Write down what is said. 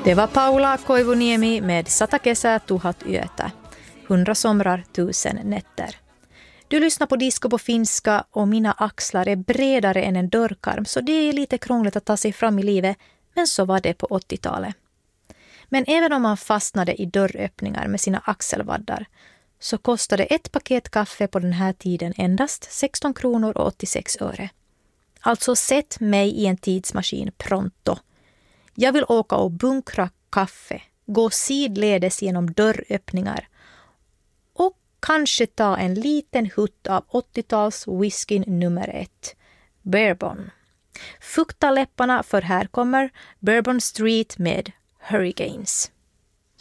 Det var Paula Koivuniemi med 100 kesää 1000 yötä. 100 somrar 1000 nätter. Du lyssnar på Disco på finska och mina axlar är bredare än en dörrkarm, så det är lite krångligt att ta sig fram i livet, men så var det på 80-talet. Men även om man fastnade i dörröppningar med sina axelvaddar så kostade ett paket kaffe på den här tiden endast 16 kronor och 86 öre. Alltså sätt mig i en tidsmaskin pronto. Jag vill åka och bunkra kaffe, gå sidledes genom dörröppningar och kanske ta en liten hutt av 80-tals whiskyn nummer 1, Bourbon. Fukta läpparna, för här kommer Bourbon Street med Hurricanes.